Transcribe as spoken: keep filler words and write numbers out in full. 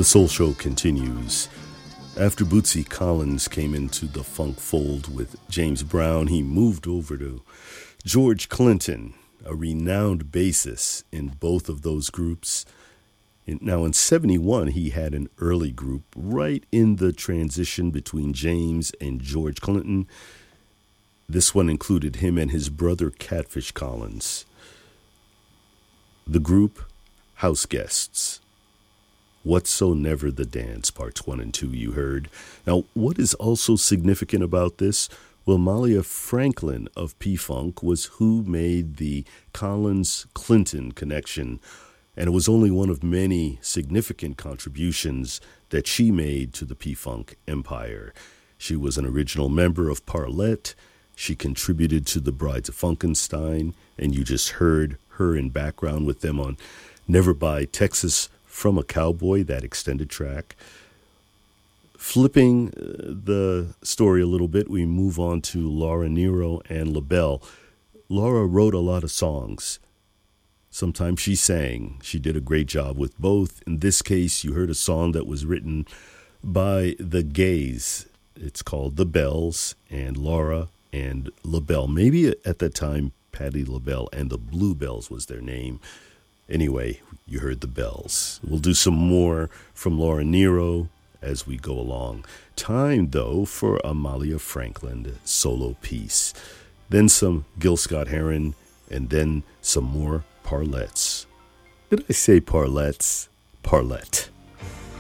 The Soul Show continues. After Bootsy Collins came into the funk fold with James Brown, he moved over to George Clinton, a renowned bassist in both of those groups. Now, in seventy-one, he had an early group right in the transition between James and George Clinton. This one included him and his brother Catfish Collins. The group, House Guests. What's So Never the Dance, parts one and two you heard. Now, what is also significant about this? Well, Malia Franklin of P-Funk was who made the Collins-Clinton connection, and it was only one of many significant contributions that she made to the P-Funk empire. She was an original member of Parlette. She contributed to the Brides of Funkenstein, and you just heard her in background with them on Never Buy Texas from a Cowboy, that extended track. Flipping the story a little bit, we move on to Laura Nyro and LaBelle. Laura wrote a lot of songs. Sometimes she sang. She did a great job with both. In this case, you heard a song that was written by the Gays. It's called The Bells, and Laura and LaBelle. Maybe at that time, Patti LaBelle and the Bluebells was their name. Anyway, you heard The Bells. We'll do some more from Laura Nyro as we go along. Time, though, for Amalia Franklin solo piece. Then some Gil Scott-Heron, and then some more Parlettes. Did I say Parlettes? Parlette.